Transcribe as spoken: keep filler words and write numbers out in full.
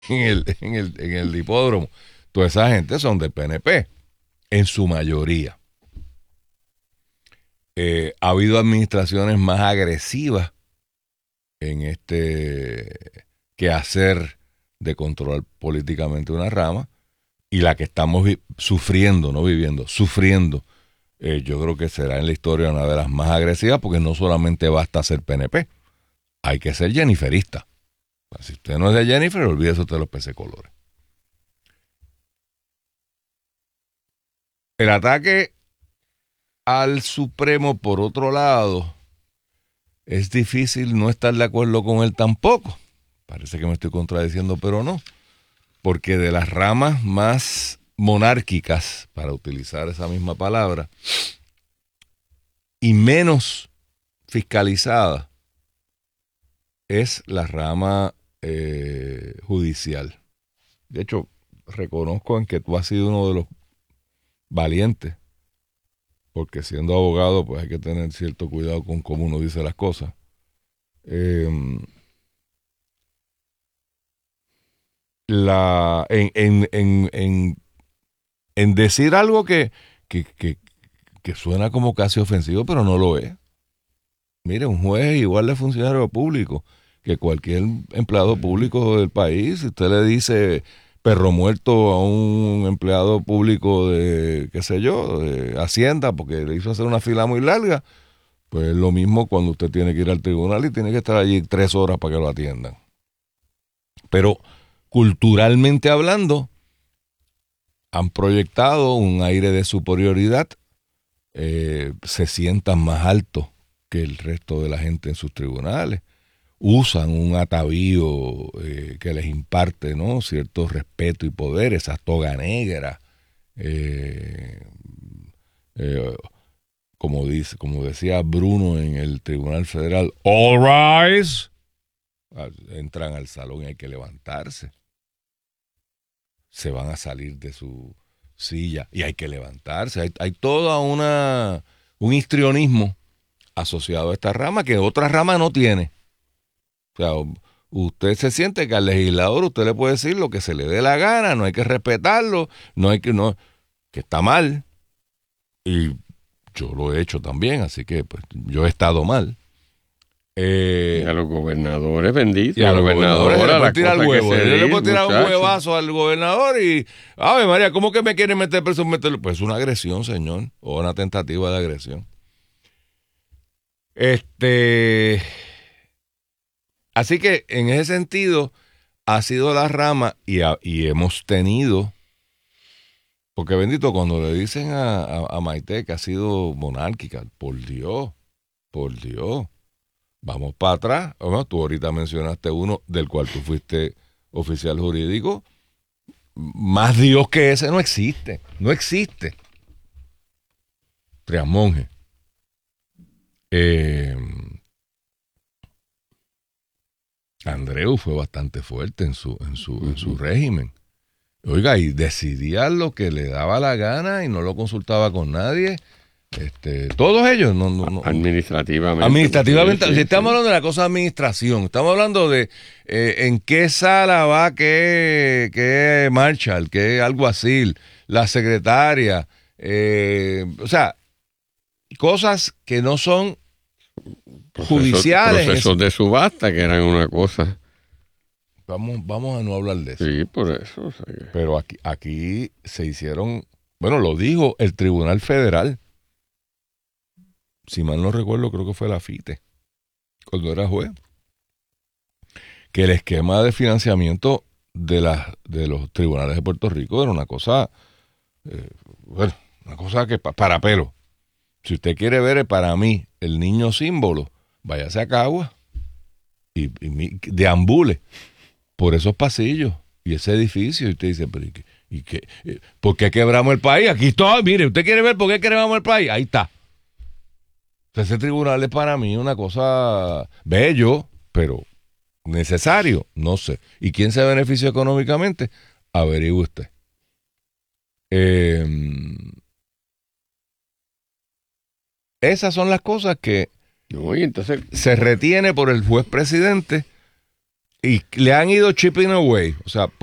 en el, en el, en el hipódromo. Toda esa gente son del P N P, en su mayoría. Eh, ha habido administraciones más agresivas en este quehacer de controlar políticamente una rama, y la que estamos vi- sufriendo, no viviendo, sufriendo, eh, yo creo que será en la historia una de las más agresivas, porque no solamente basta ser P N P, hay que ser jenniferista. Si usted no es de Jennifer, olvídese usted de los peces colores. El ataque al Supremo, por otro lado, es difícil no estar de acuerdo con él tampoco. Parece que me estoy contradiciendo, pero no. Porque de las ramas más monárquicas, para utilizar esa misma palabra, y menos fiscalizada, es la rama eh, judicial. De hecho, reconozco en que tú has sido uno de los valientes, porque siendo abogado, pues hay que tener cierto cuidado con cómo uno dice las cosas. Eh, la, en, en, en, en, en decir algo que, que, que, que suena como casi ofensivo, pero no lo es. Mire, un juez es igual de funcionario público que cualquier empleado público del país. Si usted le dice perro muerto a un empleado público de, qué sé yo, de Hacienda, porque le hizo hacer una fila muy larga, pues es lo mismo cuando usted tiene que ir al tribunal y tiene que estar allí tres horas para que lo atiendan. Pero culturalmente hablando, han proyectado un aire de superioridad, eh, se sientan más altos que el resto de la gente en sus tribunales, usan un atavío eh, que les imparte, ¿no?, cierto respeto y poder, esa toga negra, eh, eh, como dice, como decía Bruno en el Tribunal Federal, all rise, entran al salón y hay que levantarse, se van a salir de su silla y hay que levantarse, hay, hay toda una un histrionismo asociado a esta rama que otra rama no tiene. O sea, usted se siente que al legislador usted le puede decir lo que se le dé la gana, no hay que respetarlo, no hay que, no, que está mal. Y yo lo he hecho también, así que pues yo he estado mal. Eh, y a los gobernadores, benditos. Y a los gobernadores, gobernadores le puede tirar el huevo. Yo le puedo tirar muchacho. un huevazo al gobernador y, ¡ay, María! ¿Cómo que me quieren meter preso? Pues es una agresión, señor, o una tentativa de agresión. Este... Así que en ese sentido ha sido la rama y, a, y hemos tenido, porque bendito, cuando le dicen a, a, a Maite que ha sido monárquica, por Dios, por Dios, vamos para atrás. Bueno, tú ahorita mencionaste uno del cual tú fuiste oficial jurídico. Más Dios que ese no existe, no existe. Trias Monge. Eh, Andreu fue bastante fuerte en su, en su, uh-huh. en su régimen. Oiga, y decidía lo que le daba la gana y no lo consultaba con nadie. Este, todos ellos. No, no, no. Administrativamente. Administrativamente. Sí, sí, estamos sí. hablando de la cosa de administración. Estamos hablando de eh, en qué sala va, qué, qué marshal, qué alguacil, la secretaria. Eh, o sea, cosas que no son procesos, judiciales. Procesos de subasta que eran una cosa. Vamos, vamos a no hablar de eso. Sí, por eso. O sea que... Pero aquí, aquí se hicieron, bueno, lo dijo el Tribunal Federal. Si mal no recuerdo, creo que fue la FITE, cuando era juez, que el esquema de financiamiento de, la, de los tribunales de Puerto Rico era una cosa, eh, bueno, una cosa que pa, para pelo. Si usted quiere ver, para mí, el niño símbolo, váyase a Cagua y, y deambule por esos pasillos y ese edificio, y usted dice, pero ¿y qué, y qué, ¿por qué quebramos el país? Aquí está, mire, usted quiere ver por qué quebramos el país, ahí está. Ese tribunal es para mí una cosa bello, pero necesario, no sé. ¿Y quién se beneficia económicamente? Averigüe usted. Eh, esas son las cosas que no, y entonces... se retiene por el juez presidente y le han ido chipping away. O sea,